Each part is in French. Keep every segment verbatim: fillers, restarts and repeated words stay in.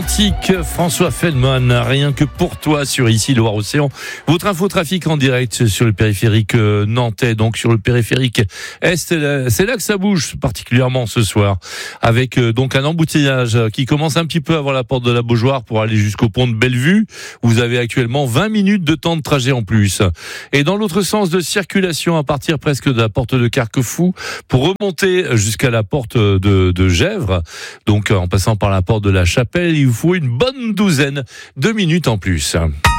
Atlantique, François Feldman, rien que pour toi sur ici Loire-Océan. Votre infotrafic en direct sur le périphérique nantais, donc sur le périphérique Est. C'est là que ça bouge particulièrement ce soir, avec donc un embouteillage qui commence un petit peu avant la porte de la Beaujoire pour aller jusqu'au pont de Bellevue. Vous avez actuellement vingt minutes de temps de trajet en plus. Et dans l'autre sens de circulation, à partir presque de la porte de Carquefou, pour remonter jusqu'à la porte de, de Gesvres, donc en passant par la porte de la Chapelle, il vous faut une bonne douzaine de minutes en plus.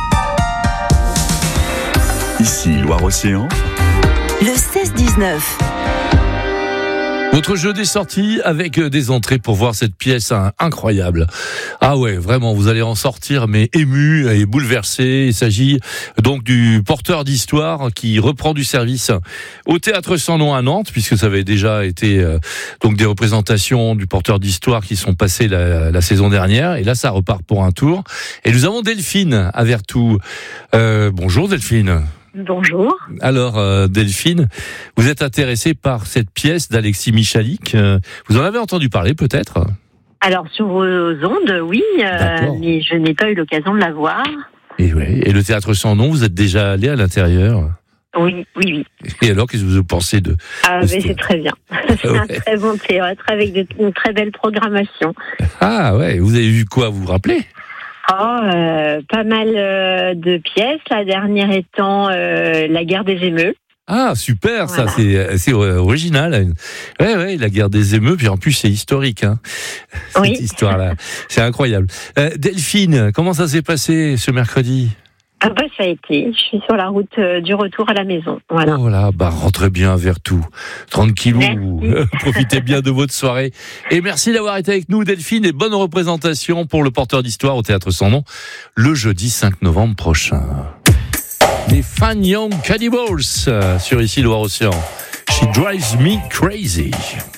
Ici Loire-Océan, le seize dix-neuf. Votre jeu des sorties avec des entrées pour voir cette pièce hein, incroyable. Ah ouais, vraiment, vous allez en sortir mais ému et bouleversé. Il s'agit donc du porteur d'histoire qui reprend du service au Théâtre Sans Nom à Nantes, puisque ça avait déjà été euh, donc des représentations du porteur d'histoire qui sont passées la, la saison dernière. Et là, ça repart pour un tour. Et nous avons Delphine à Vertou. Euh, bonjour Delphine. Bonjour. Alors euh, Delphine, vous êtes intéressée par cette pièce d'Alexis Michalik. Euh, vous en avez entendu parler peut-être ? Alors sur vos ondes, oui, euh, mais je n'ai pas eu l'occasion de la voir. Et, ouais, et le Théâtre Sans Nom, vous êtes déjà allé à l'intérieur ? Oui, oui, oui. Et alors, qu'est-ce que vous pensez de Ah, de mais c'est très bien. C'est ouais. un très bon théâtre avec de, une très belle programmation. Ah ouais, vous avez vu quoi, vous vous rappelez ? Oh, euh, pas mal euh, de pièces, la dernière étant euh, La guerre des émeutes. Ah, super, voilà. Ça, c'est, c'est original. Ouais, ouais, la guerre des émeutes, puis en plus, c'est historique, hein. Cette oui. histoire-là. C'est incroyable. Euh, Delphine, comment ça s'est passé ce mercredi ? Ah bah ça a été, je suis sur la route euh, du retour à la maison. Voilà. Oh là, bah rentrez bien vers tout. Tranquillou, profitez bien de votre soirée. Et merci d'avoir été avec nous Delphine et bonne représentation pour le porteur d'histoire au Théâtre Sans Nom le jeudi cinq novembre prochain. Les Fine Young Cannibals sur ici Loire-Océan. She drives me crazy.